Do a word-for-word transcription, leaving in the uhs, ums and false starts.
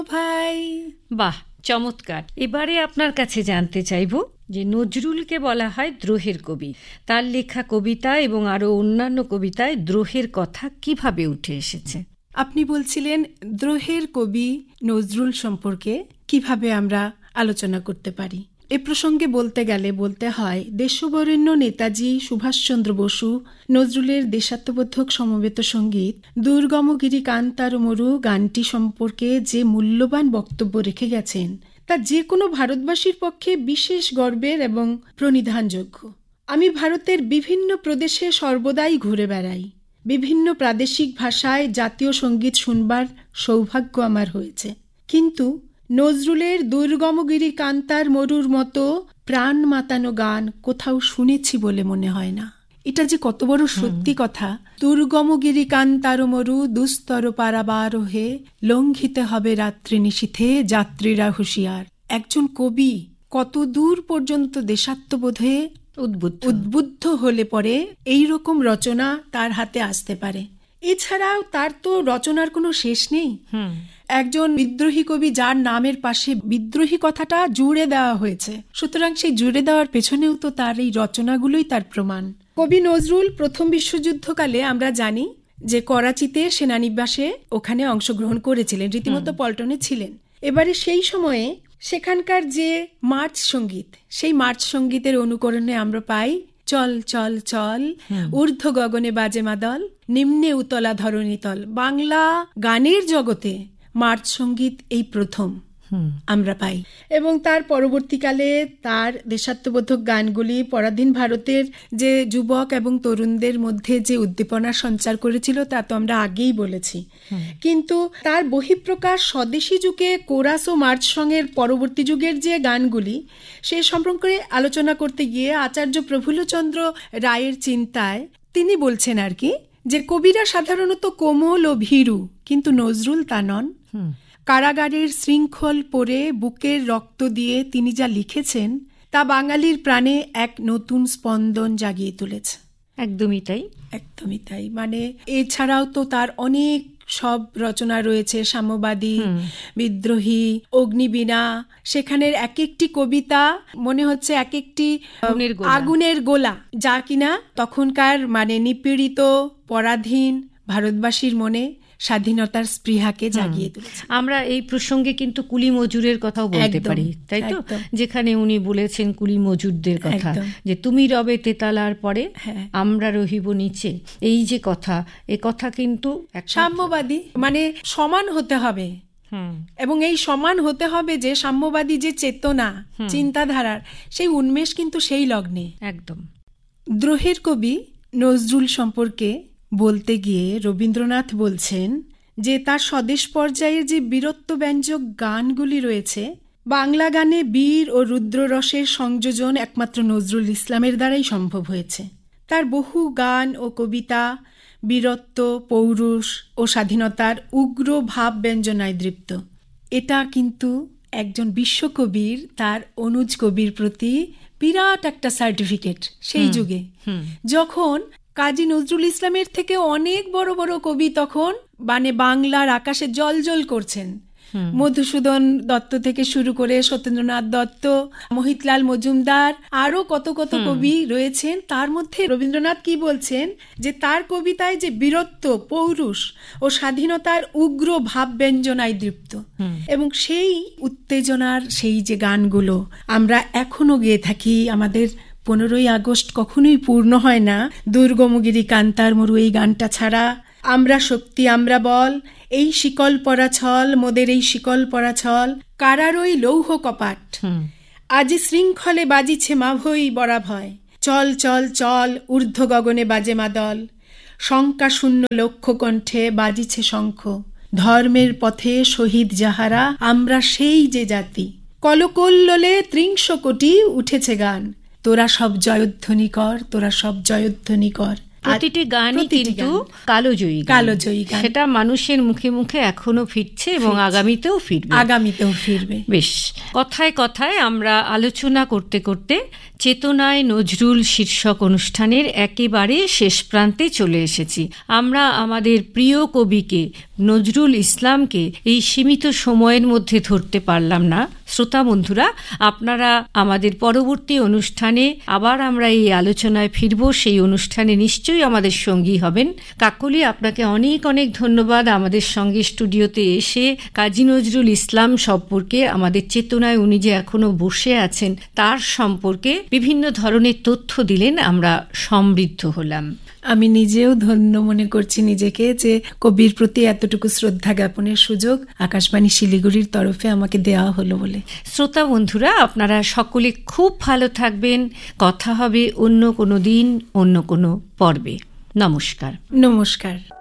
ভাই। বাহ, চমৎকার। এবারে আপনার কাছে জানতে চাইব যে নজরুলকে বলা হয় দ্রোহের কবি। তার লেখা কবিতা এবং আরো অন্যান্য কবিতায় দ্রোহের কথা কিভাবে উঠে এসেছে? আপনি বলছিলেন দ্রোহের কবি নজরুল সম্পর্কে কিভাবে আমরা আলোচনা করতে পারি। এ প্রসঙ্গে বলতে গেলে বলতে হয় দেশবরেণ্য নেতাজি সুভাষচন্দ্র বসু নজরুলের দেশাত্মবোধক সমবেত সঙ্গীত দুর্গমগিরি কান্তার মরু গানটি সম্পর্কে যে মূল্যবান বক্তব্য রেখে গেছেন তা যে কোনো ভারতবাসীর পক্ষে বিশেষ গর্বের এবং প্রণিধানযোগ্য। আমি ভারতের বিভিন্ন প্রদেশে সর্বদাই ঘুরে বেড়াই। বিভিন্ন প্রাদেশিক ভাষায় জাতীয় সঙ্গীত শুনবার সৌভাগ্য আমার হয়েছে, কিন্তু নজরুলের দুর্গমগিরি কান্তার মরুর মতো প্রাণ মাতানো গান কোথাও শুনেছি বলে মনে হয় না। এটা যে কত বড় সত্যি কথা। দুর্গমগিরি কান্তার মরু দুস্তর পারাবার হে, লঙ্ঘিতে হবে রাত্রি নিশীথে যাত্রীরা হুঁশিয়ার। একজন কবি কত দূর পর্যন্ত দেশাত্মবোধে উদ্বুদ্ধ উদ্বুদ্ধ হলে পরে এই রকম রচনা তার হাতে আসতে পারে। এছাড়াও তার তো রচনার কোনো শেষ নেই। একজন বিদ্রোহী কবি যার নামের পাশে বিদ্রোহী কথাটা জুড়ে দেওয়া হয়েছে, সুতরাং সেই জুড়ে দেওয়ার পেছনেও তো তার এই রচনাগুলোই তার প্রমাণ। কবি নজরুল প্রথম বিশ্বযুদ্ধকালে আমরা জানি যে করাচিতে সেনানিবাসে ওখানে অংশগ্রহণ করেছিলেন, রীতিমতো পল্টনে ছিলেন। এবারে সেই সময়ে সেখানকার যে মার্চ সঙ্গীত, সেই মার্চ সঙ্গীতের অনুকরণে আমরা পাই চল চল চল ঊর্ধ্ব গগনে বাজে মাদল, নিম্নে উতলা ধরণীতল। বাংলা গানের জগতে মার্চ সঙ্গীত এই প্রথম আমরা পাই, এবং তার পরবর্তীকালে তার দেশাত্মবোধক গানগুলি পরাধীন ভারতের যে যুবক এবং তরুণদের মধ্যে যে উদ্দীপনা সঞ্চার করেছিল তা তো আমরা আগেই বলেছি। কিন্তু তার বহিঃপ্রকাশ স্বদেশী যুগে কোরাস ও মার্চ সঙ্গের পরবর্তী যুগের যে গানগুলি, সে সম্পর্কে আলোচনা করতে গিয়ে আচার্য প্রফুল্লচন্দ্র রায়ের চিন্তায় তিনি বলছেন আর কি যে কবিরা সাধারণত কোমল ও ভীরু, কিন্তু নজরুল তা নন। কারাগারের শৃঙ্খল পরে বুকের রক্ত দিয়ে তিনি যা লিখেছেন তা বাঙালির প্রাণে এক নতুন স্পন্দন জাগিয়ে তুলেছে। একদমই তাই, একদমই তাই। মানে এছাড়াও তো তার অনেক সব রচনা রয়েছে, সাম্যবাদী, বিদ্রোহী, অগ্নিবীণা। সেখানের এক একটি কবিতা মনে হচ্ছে এক একটি আগুনের গোলা, যা কিনা তখনকার মানে নিপীড়িত পরাধীন ভারতবাসীর মনে স্বাধীনতার স্পৃহাকে জাগিয়ে তুলেছে। আমরা এই প্রসঙ্গে কিন্তু কুলি মজুরের কথাও বলতে পারি, তাই তো? যেখানে উনি বলেছেন কুলি মজুরদের কথা, যে তুমি রবে তেতালার পরে আমরা রহিব নিচে। এই যে কথা, এ কথা কিন্তু সাম্যবাদী, মানে সমান হতে হবে, এবং এই সমান হতে হবে যে সাম্যবাদী যে চেতনা চিন্তাধারার সেই উন্মেষ কিন্তু সেই লগ্নে। একদম। দ্রোহের কবি নজরুল সম্পর্কে বলতে গিয়ে রবীন্দ্রনাথ বলছেন যে তার স্বদেশ পর্যায়ের যে বীরত্বব্যঞ্জক গানগুলি রয়েছে, বাংলা গানে বীর ও রুদ্ররসের সংযোজন একমাত্র নজরুল ইসলামের দ্বারাই সম্ভব হয়েছে। তার বহু গান ও কবিতা বীরত্ব, পৌরুষ ও স্বাধীনতার উগ্র ভাব ব্যঞ্জনায় দৃপ্ত। এটা কিন্তু একজন বিশ্বকবির তার অনুজ কবির প্রতি বিরাট একটা সার্টিফিকেট সেই যুগে, যখন কাজী নজরুল ইসলামের থেকে অনেক বড় বড় কবি তখন মানে বাংলার আকাশে জলজল করছেন। মধুসূদন দত্ত থেকে শুরু করে সত্যেন্দ্রনাথ দত্ত, মোহিতলাল মজুমদার, আরো কত কত কবি রয়েছেন। তার মধ্যে রবীন্দ্রনাথ কি বলছেন যে তার কবিতায় যে বীরত্ব, পৌরুষ ও স্বাধীনতার উগ্র ভাব ব্যঞ্জনায় দৃপ্ত, এবং সেই উত্তেজনার সেই যে গানগুলো আমরা এখনো গেয়ে থাকি। আমাদের পনেরোই আগস্ট কখনোই পূর্ণ হয় না দুর্গমগিরি কান্তার মরু এই গানটা ছাড়া। আমরা শক্তি আমরা বল, এই শিকল পরা ছল, মোদের এই শিকল পরা ছল, কারারই লৌহ কপাট, আজি শৃঙ্খলে বাজিছে মাভই বরা ভয়, চল চল চল ঊর্ধ্ব গগনে বাজে মাদল, শঙ্কা শূন্য লক্ষ কণ্ঠে বাজিছে শঙ্খ, ধর্মের পথে শহীদ যাহারা আমরা সেই যে জাতি, কলকল্লোলে ত্রিংশ কোটি উঠেছে গান, তোরা সব জয়ধ্বনি কর, তোরা সব জয়ধ্বনি কর। প্রতিটি গানই কিন্তু কালোজয়ী কালোজয়ী গান, সেটা মানুষের মুখে মুখে এখনো ফিরছে এবং আগামীতেও ফিরবে আগামীতেও ফিরবে বেশ, কথায় কথায় আমরা আলোচনা করতে করতে চেতনায় নজরুল শীর্ষক অনুষ্ঠানের একেবারে শেষ প্রান্তে চলে এসেছি। আমরা আমাদের প্রিয় কবিকে নজরুল ইসলামকে এই সীমিত সময়ের মধ্যে ধরতে পারলাম না। শ্রোতা বন্ধুরা, আপনারা আমাদের পরবর্তী অনুষ্ঠানে আবার আমরা এই আলোচনায় ফিরব, সেই অনুষ্ঠানে নিশ্চয়ই আমাদের সঙ্গী হবেন। কাকলি, আপনাকে অনেক অনেক ধন্যবাদ আমাদের সঙ্গে স্টুডিওতে এসে কাজী নজরুল ইসলাম সম্পর্কে, আমাদের চেতনায় উনি যে এখনো বসে আছেন তার সম্পর্কে বিভিন্ন ধরনের তথ্য দিলেন, আমরা সমৃদ্ধ হলাম। আমি নিজেও ধন্য মনে করছি নিজেকে যে কবির প্রতি এতটুকু শ্রদ্ধা জ্ঞাপনের সুযোগ আকাশবাণী শিলিগুড়ির তরফে আমাকে দেওয়া হলো বলে। শ্রোতা বন্ধুরা, আপনারা সকলে খুব ভালো থাকবেন। কথা হবে অন্য কোনো দিন, অন্য কোনো পর্বে। নমস্কার। নমস্কার।